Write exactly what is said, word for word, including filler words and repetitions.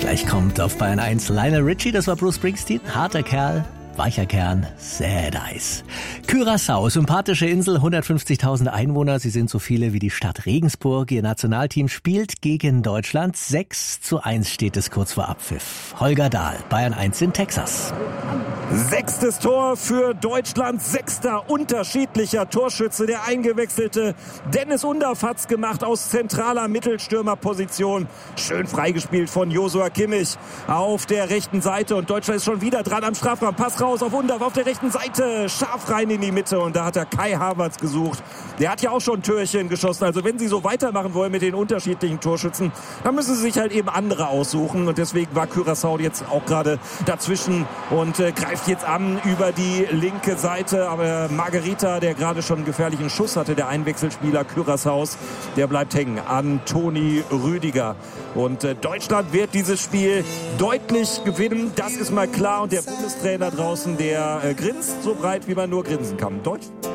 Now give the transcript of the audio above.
Gleich kommt auf Bayern eins Lionel Richie, das war Bruce Springsteen, harter Kerl. Weicher Kern, Sad Eyes. Curaçao, sympathische Insel, hundertfünfzigtausend Einwohner. Sie sind so viele wie die Stadt Regensburg. Ihr Nationalteam spielt gegen Deutschland. sechs zu eins steht es kurz vor Abpfiff. Holger Dahl, Bayern eins in Texas. Sechstes Tor für Deutschland, sechster unterschiedlicher Torschütze. Der eingewechselte Dennis Undaff hat's gemacht aus zentraler Mittelstürmerposition. Schön freigespielt von Joshua Kimmich auf der rechten Seite. Und Deutschland ist schon wieder dran am Strafraum. Pass raus auf Undaff auf der rechten Seite. Scharf rein in die Mitte. Und da hat er Kai Havertz gesucht. Der hat ja auch schon Türchen geschossen. Also wenn sie so weitermachen wollen mit den unterschiedlichen Torschützen, dann müssen sie sich halt eben andere aussuchen. Und deswegen war Curaçao jetzt auch gerade dazwischen und äh, greift jetzt an über die linke Seite. Aber Margarita, der gerade schon einen gefährlichen Schuss hatte, der Einwechselspieler Curaçaos, der bleibt hängen an Toni Rüdiger. Und äh, Deutschland wird dieses Spiel deutlich gewinnen. Das ist mal klar. Und der Bundestrainer draußen, der äh, grinst so breit, wie man nur grinsen kann. Deutsch